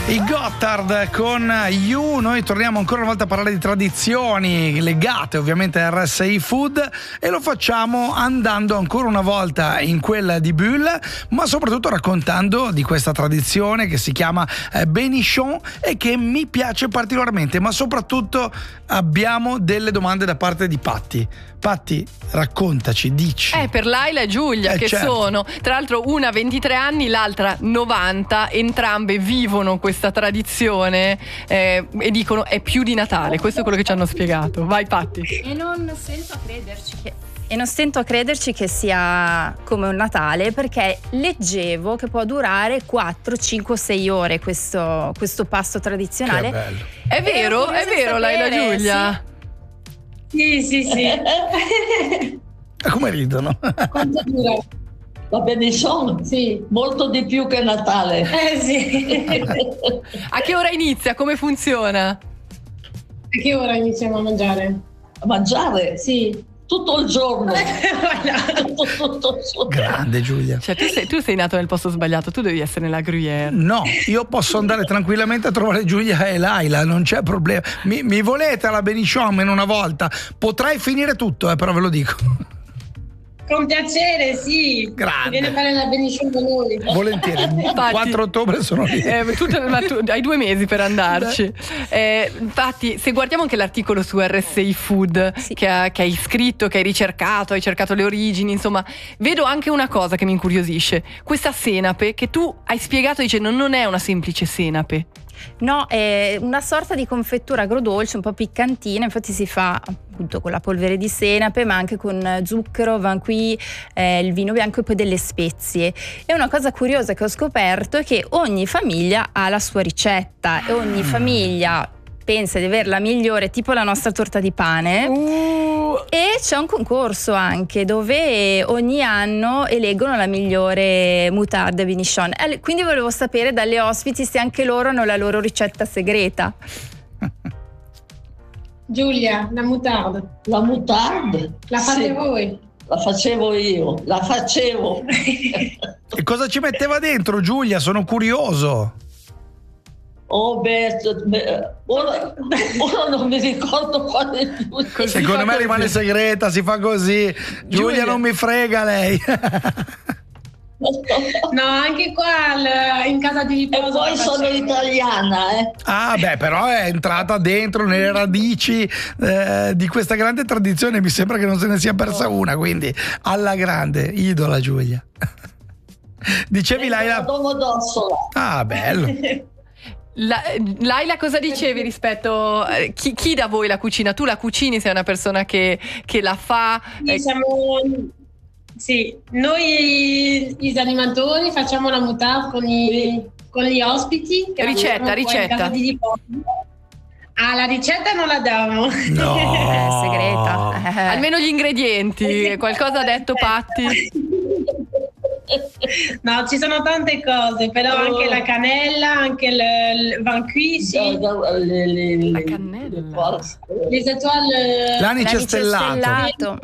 I Gotthard con You. Noi torniamo ancora una volta a parlare di tradizioni legate ovviamente a RSI Food, e lo facciamo andando ancora una volta in quella di Bulle, ma soprattutto raccontando di questa tradizione che si chiama Bénichon e che mi piace particolarmente. Ma soprattutto abbiamo delle domande da parte di Patti. Patti, raccontaci, dici. Per Laila e Giulia, che certo. sono, tra l'altro, una 23 anni, l'altra 90, entrambe vivono questa tradizione e dicono è più di Natale. Questo è quello che ci hanno spiegato. Vai Patti. E non stento a crederci che sia come un Natale, perché leggevo che può durare 4, 5, 6 ore questo pasto tradizionale. Che bello. È vero, Laila e Giulia. Sì. Come ridono? Quanto dura? Va bene, sono Sì. molto di più che Natale. Sì. A che ora inizia? Come funziona? A che ora iniziamo a mangiare? A mangiare? Sì. Tutto il giorno. tutto il giorno. Grande Giulia. Cioè tu sei nato nel posto sbagliato, tu devi essere nella Gruyère. No, io posso andare tranquillamente a trovare Giulia e Laila, non c'è problema. Mi volete alla Bénichon in una volta? Potrei finire tutto, però ve lo dico. Con piacere, sì. Grande. Viene a fare la Bénichon con noi. Volentieri. Infatti, 4 ottobre sono lì. Ma tu hai 2 mesi per andarci. Infatti, se guardiamo anche l'articolo su RSI Food, sì, che hai scritto, che hai cercato le origini, insomma, vedo anche una cosa che mi incuriosisce. Questa senape che tu hai spiegato dicendo non è una semplice senape. No, è una sorta di confettura agrodolce un po' piccantina, infatti si fa appunto con la polvere di senape, ma anche con zucchero, vin qui, il vino bianco e poi delle spezie. E una cosa curiosa che ho scoperto è che ogni famiglia ha la sua ricetta e ogni famiglia pensa di aver la migliore, tipo la nostra torta di pane. E c'è un concorso anche dove ogni anno eleggono la migliore moutarde Bénichon. Quindi volevo sapere dalle ospiti se anche loro hanno la loro ricetta segreta. Giulia, la moutarde. La moutarde? La fate Sì. voi? La facevo io, la facevo. E cosa ci metteva dentro Giulia? Sono curioso. Oh ora non mi ricordo quale più. Secondo me rimane segreta, si fa così. Giulia non mi frega lei. No, anche qua in casa di E riposo. poi sono italiana, Ah beh, però è entrata dentro nelle radici di questa grande tradizione. Mi sembra che non se ne sia persa una, quindi alla grande, idola Giulia. Dicevi Laila? Domodossola. Ah, bello. Laila, cosa dicevi rispetto chi da voi la cucina? Tu la cucini, sei una persona che la fa? Sì, noi gli animatori facciamo la moutarde con gli ospiti. Che Ricetta. in casa di riposo. La ricetta non la diamo. No. È segreta. Almeno gli ingredienti, qualcosa ha detto Patti? No, ci sono tante cose, però anche la cannella, anche il vin qui, sì. La cannella. Les étoiles, L'anice stellato.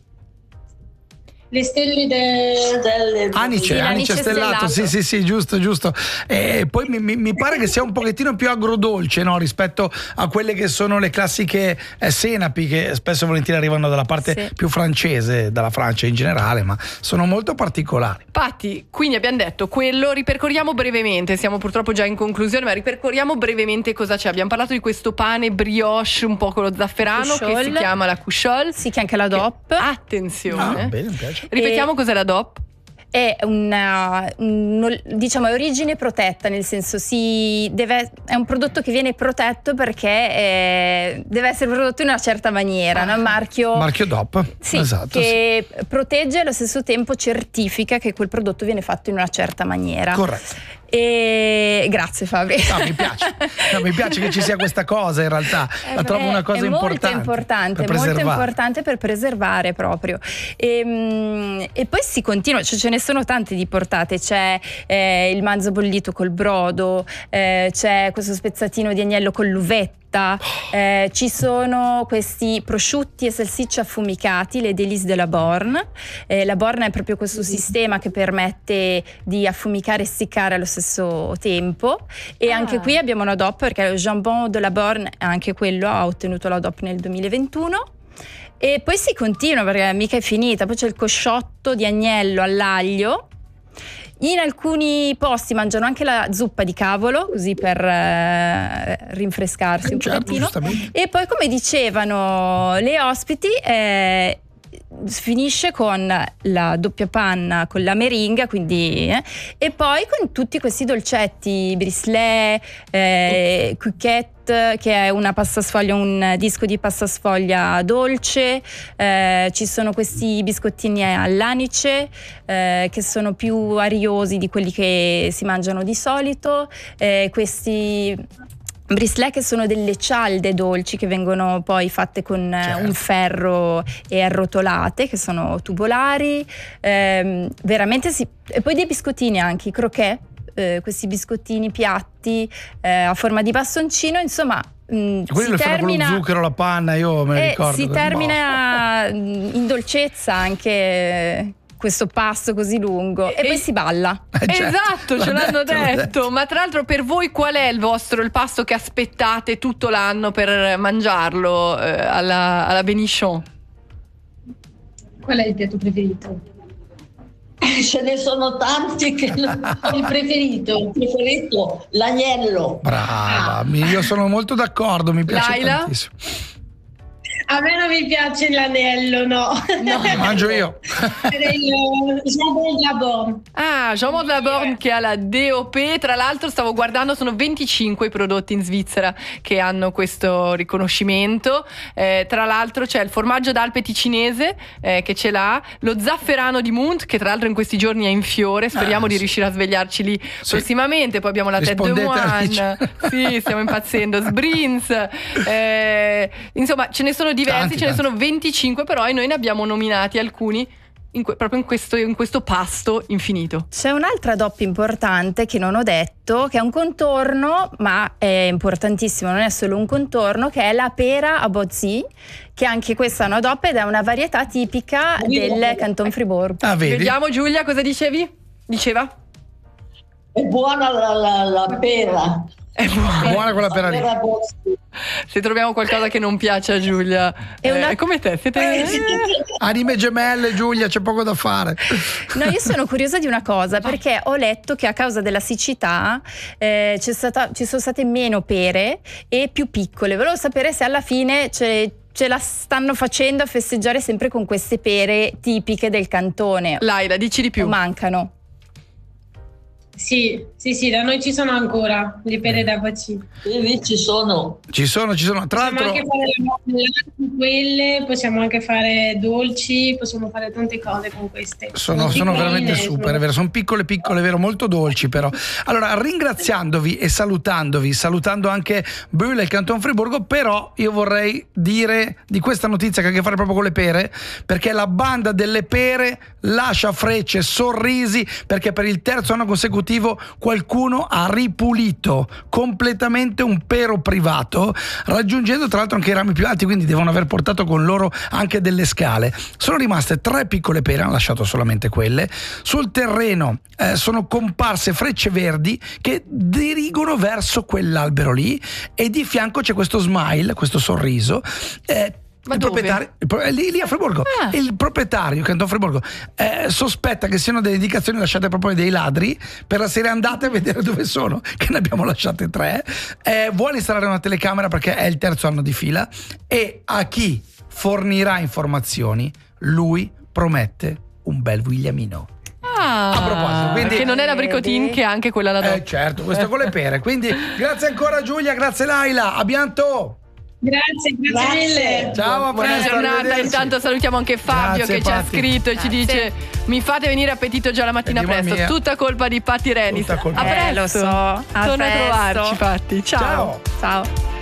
le stelle Anice stellato, sì, giusto. E poi mi pare che sia un pochettino più agrodolce, no? Rispetto a quelle che sono le classiche senapi, che spesso e volentieri arrivano dalla parte più francese, dalla Francia in generale, ma sono molto particolari. Patti, quindi abbiamo detto quello, ripercorriamo brevemente, siamo purtroppo già in conclusione, ma ripercorriamo brevemente cosa c'è. Abbiamo parlato di questo pane brioche un po' con lo zafferano che si chiama la couchole. Sì, che anche la DOP. Attenzione. Bene, mi piace. Ripetiamo cos'è la DOP? È diciamo, è origine protetta, nel senso è un prodotto che viene protetto perché deve essere prodotto in una certa maniera, no? Marchio DOP, sì, esatto, che protegge e allo stesso tempo certifica che quel prodotto viene fatto in una certa maniera. Corretto. E grazie Fabri. Mi piace che ci sia questa cosa, in realtà la trovo una cosa importante, molto importante per preservare proprio. E poi si continua, cioè ce ne sono tante di portate, c'è il manzo bollito col brodo, c'è questo spezzatino di agnello con l'uvetta, ricotta, ci sono questi prosciutti e salsicce affumicati, le Délices de la Borne. La Borne è proprio questo sistema che permette di affumicare e essiccare allo stesso tempo, e anche qui abbiamo una DOP, perché lo jambon de la Borne, anche quello ha ottenuto la DOP nel 2021. E poi si continua, perché mica è finita. Poi c'è il cosciotto di agnello all'aglio. In alcuni posti mangiano anche la zuppa di cavolo, così per rinfrescarsi un pochettino. E poi, come dicevano le ospiti, finisce con la doppia panna con la meringa, quindi e poi con tutti questi dolcetti, brislet, cuquette, che è una pasta sfoglia, un disco di pasta sfoglia dolce. Ci sono questi biscottini all'anice, che sono più ariosi di quelli che si mangiano di solito, questi brislet che sono delle cialde dolci che vengono poi fatte con un ferro e arrotolate, che sono tubolari, veramente e poi dei biscottini anche, i croquet, questi biscottini piatti a forma di bastoncino, insomma. Quelli lo fanno con lo zucchero, la panna, io me ne ricordo. Si termina in dolcezza anche questo pasto così lungo, e poi si balla. Esatto, ce l'hanno detto. Ma tra l'altro, per voi qual è il pasto che aspettate tutto l'anno per mangiarlo alla Bénichon? Qual è il piatto preferito? Ce ne sono tanti che il preferito l'agnello. Brava, io sono molto d'accordo, mi piace Laila? tantissimo. A me non mi piace l'anello, no. Mangio io. Il jambon de la Borne. Jambon de la Borne, che ha la DOP. Tra l'altro stavo guardando, sono 25 i prodotti in Svizzera che hanno questo riconoscimento. Tra l'altro c'è il formaggio d'Alpe ticinese, che ce l'ha, lo zafferano di Munt, che tra l'altro in questi giorni è in fiore, speriamo di riuscire a svegliarci lì prossimamente. Poi abbiamo la tête de moine, sì, stiamo impazzendo, Sbrins, insomma ce ne sono diversi, ce ne sono 25, però noi ne abbiamo nominati alcuni proprio in questo pasto infinito. C'è un'altra DOP importante che non ho detto, che è un contorno, ma è importantissimo, non è solo un contorno, che è la pera a Bozzi, che anche questa è una DOP ed è una varietà tipica del Canton Fribourg. Vediamo, Giulia, cosa diceva? È buona la pera. È buona quella pera lì. Se troviamo qualcosa che non piace a Giulia, è come te, siete anime gemelle, Giulia, c'è poco da fare. No, io sono curiosa di una cosa, perché ho letto che a causa della siccità ci sono state meno pere e più piccole. Volevo sapere se alla fine ce la stanno facendo a festeggiare sempre con queste pere tipiche del cantone. Laila, dici di più. O mancano? Sì, da noi ci sono ancora le pere da Bocci. Ci sono. Tra l'altro, possiamo anche fare quelle, possiamo anche fare dolci, possiamo fare tante cose con queste. Sono veramente super, è vero, sono piccole, vero, molto dolci però. Allora, ringraziandovi e salutando anche Bühl e il Canton Friburgo, però io vorrei dire di questa notizia che ha a che fare proprio con le pere, perché la banda delle pere lascia frecce, sorrisi, perché per il terzo anno consecutivo qualcuno ha ripulito completamente un pero privato, raggiungendo tra l'altro anche i rami più alti, quindi devono aver portato con loro anche delle scale. Sono rimaste 3 piccole pere, hanno lasciato solamente quelle. Sul terreno sono comparse frecce verdi che dirigono verso quell'albero lì, e di fianco c'è questo smile, questo sorriso. Ma il proprietario lì a Friburgo, il proprietario Canton Friburgo sospetta che siano delle indicazioni lasciate proprio dei ladri per la serie andate a vedere dove sono, che ne abbiamo lasciate 3. Vuole installare una telecamera perché è il terzo anno di fila, e a chi fornirà informazioni lui promette un bel Williamino. A proposito, quindi, che non è la Bricotin, che è anche quella da dopo. Certo, questo con le pere. Quindi grazie ancora Giulia, grazie Laila, a bientôt. Grazie mille. Ciao, a buona presto, giornata. Intanto salutiamo anche Fabio, grazie, che ci ha Patti. scritto e ci dice: mi fate venire appetito già la mattina presto. Mia. Tutta colpa di Patti Renis. Tutta colpa A presto. Lo so. Torna a trovarci, Patti. Ciao. Ciao.